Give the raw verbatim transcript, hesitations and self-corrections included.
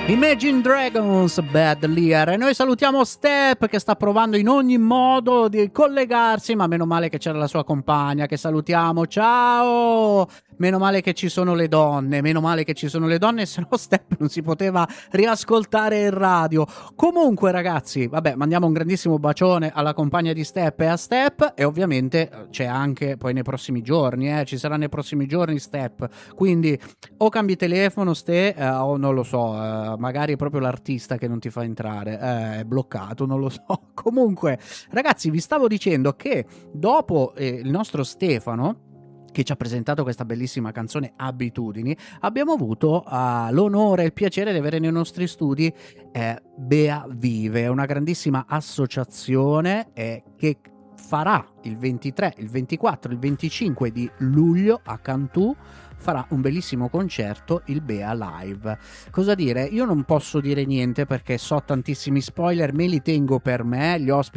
Imagine Dragons, Bad Liar. E noi salutiamo Step che sta provando in ogni modo di collegarsi, ma meno male che c'era la sua compagna, che salutiamo. Ciao! Meno male che ci sono le donne, meno male che ci sono le donne, se no Step non si poteva riascoltare in radio. Comunque ragazzi, vabbè, mandiamo un grandissimo bacione alla compagna di Step e a Step, e ovviamente c'è anche poi nei prossimi giorni, eh, ci sarà nei prossimi giorni Step, quindi o cambi telefono Ste, eh, o non lo so, eh, magari è proprio l'artista che non ti fa entrare, eh, è bloccato, non lo so. Comunque ragazzi, vi stavo dicendo che dopo eh, il nostro Stefano, che ci ha presentato questa bellissima canzone Abitudini, abbiamo avuto uh, l'onore e il piacere di avere nei nostri studi eh, Bea Vive, una grandissima associazione eh, che farà il ventitré, il ventiquattro, il venticinque di luglio a Cantù, farà un bellissimo concerto, il Bea Live. Cosa dire? Io non posso dire niente perché so tantissimi spoiler, me li tengo per me, gli ospiti